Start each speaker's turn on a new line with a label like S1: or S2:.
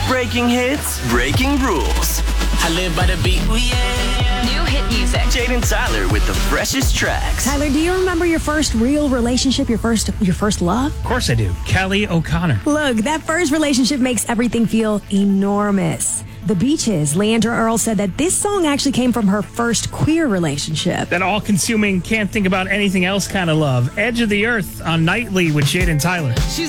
S1: Breaking hits, breaking rules.
S2: I live by the beat. Ooh, yeah.
S3: New hit music.
S1: Jaden Tyler with the freshest tracks.
S4: Tyler, do you remember your first real relationship, your first love?
S5: Of course I do. Kelly O'Connor.
S4: Look, that first relationship makes everything feel enormous. The Beaches, Leandra Earl, said that this song actually came from her first queer relationship.
S5: That all-consuming, can't think about anything else kind of love. Edge of the Earth on Nightly with Jaden Tyler.